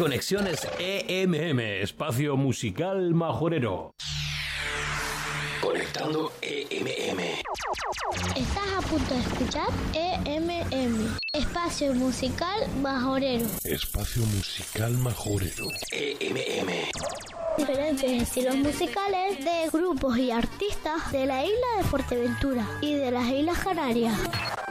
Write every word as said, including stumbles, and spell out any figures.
Conexiones E M M, espacio musical majorero. Conectando E M M. Estás a punto de escuchar E M M, espacio musical majorero. Espacio musical majorero. E M M. Diferentes estilos musicales de grupos y artistas de la isla de Fuerteventura y de las Islas Canarias.